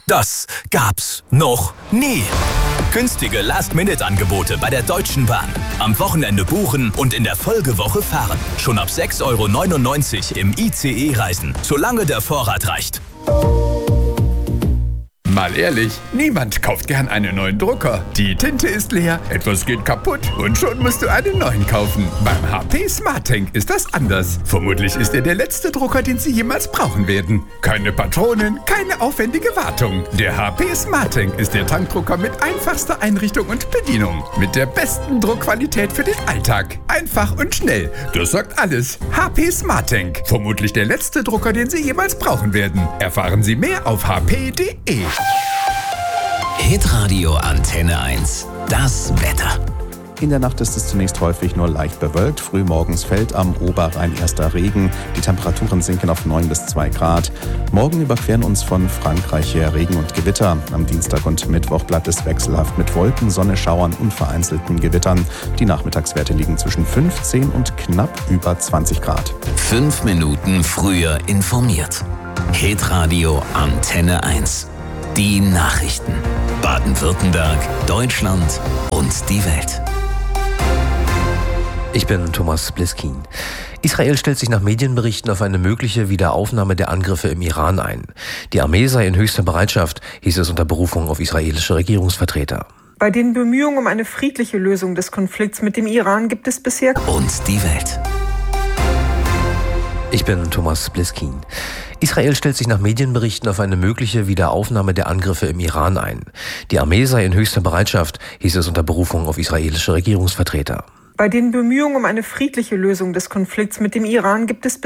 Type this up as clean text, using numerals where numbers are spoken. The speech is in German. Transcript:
Das gab's noch nie. Günstige Last-Minute-Angebote bei der Deutschen Bahn. Am Wochenende buchen und in der Folgewoche fahren. Schon ab 6,99 € im ICE reisen, solange der Vorrat reicht. Mal ehrlich, niemand kauft gern einen neuen Drucker. Die Tinte ist leer, etwas geht kaputt und schon musst du einen neuen kaufen. Beim HP SmartTank ist das anders. Vermutlich ist er der letzte Drucker, den Sie jemals brauchen werden. Keine Patronen, keine aufwendige Wartung. Der HP SmartTank ist der Tankdrucker mit einfachster Einrichtung und Bedienung. Mit der besten Druckqualität für den Alltag. Einfach und schnell. Das sagt alles. HP SmartTank. Vermutlich der letzte Drucker, den Sie jemals brauchen werden. Erfahren Sie mehr auf hp.de. Hitradio Antenne 1. Das Wetter. In der Nacht ist es zunächst häufig nur leicht bewölkt. Frühmorgens fällt am Oberrhein erster Regen. Die Temperaturen sinken auf 9 bis 2 Grad. Morgen überqueren uns von Frankreich her Regen und Gewitter. Am Dienstag und Mittwoch bleibt es wechselhaft mit Wolken, Sonne, Schauern und vereinzelten Gewittern. Die Nachmittagswerte liegen zwischen 15 und knapp über 20 Grad. 5 Minuten früher informiert. Hitradio Antenne 1. Die Nachrichten. Baden-Württemberg, Deutschland und die Welt. Ich bin Thomas Bliskin. Israel stellt sich nach Medienberichten auf eine mögliche Wiederaufnahme der Angriffe im Iran ein. Die Armee sei in höchster Bereitschaft, hieß es unter Berufung auf israelische Regierungsvertreter. Bei den Bemühungen um eine friedliche Lösung des Konflikts mit dem Iran gibt es bisher... Und die Welt. Ich bin Thomas Bliskin. Israel stellt sich nach Medienberichten auf eine mögliche Wiederaufnahme der Angriffe im Iran ein. Die Armee sei in höchster Bereitschaft, hieß es unter Berufung auf israelische Regierungsvertreter. Bei den Bemühungen um eine friedliche Lösung des Konflikts mit dem Iran gibt es